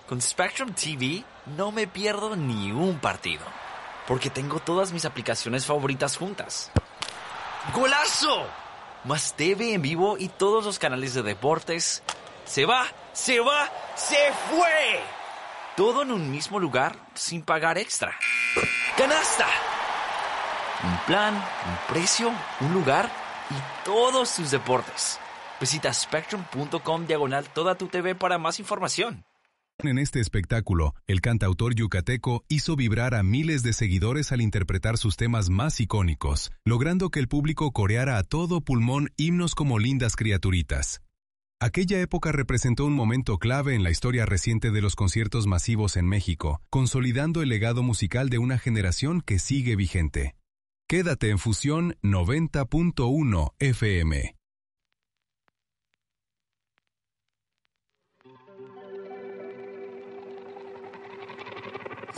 Con Spectrum TV no me pierdo ni un partido, porque tengo todas mis aplicaciones favoritas juntas. ¡Golazo! Más TV en vivo y todos los canales de deportes. ¡Se va! ¡Se va! ¡Se fue! Todo en un mismo lugar sin pagar extra. ¡Canasta! Un plan, un precio, un lugar y todos tus deportes. Visita spectrum.com/toda tu TV para más información. En este espectáculo, el cantautor yucateco hizo vibrar a miles de seguidores al interpretar sus temas más icónicos, logrando que el público coreara a todo pulmón himnos como Lindas Criaturitas. Aquella época representó un momento clave en la historia reciente de los conciertos masivos en México, consolidando el legado musical de una generación que sigue vigente. Quédate en Fusión 90.1 FM.